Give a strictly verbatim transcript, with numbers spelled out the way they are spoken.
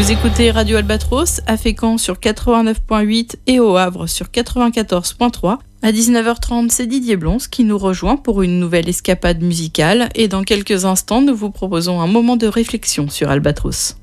Vous écoutez Radio Albatros, à Fécamp sur quatre-vingt-neuf virgule huit et au Havre sur quatre-vingt-quatorze virgule trois. À dix-neuf heures trente, c'est Didier Blons qui nous rejoint pour une nouvelle escapade musicale. Et dans quelques instants, nous vous proposons un moment de réflexion sur Albatros.